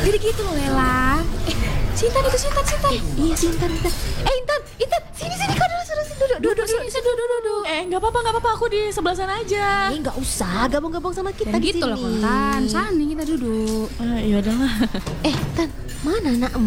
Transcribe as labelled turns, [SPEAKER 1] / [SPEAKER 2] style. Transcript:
[SPEAKER 1] Jadi gitu loh Lela. Sintan itu Sintan.
[SPEAKER 2] Iya Intan. Intan, sini kau duduk sini.
[SPEAKER 3] Nggak apa-apa, aku di sebelah sana aja.
[SPEAKER 2] Nggak usah gabung-gabung sama kita
[SPEAKER 1] Dan
[SPEAKER 2] di
[SPEAKER 1] gitu
[SPEAKER 2] sini.
[SPEAKER 1] loh Kontan. Sana nih kita duduk.
[SPEAKER 3] Ya udahlah.
[SPEAKER 2] Tan, mana anakmu?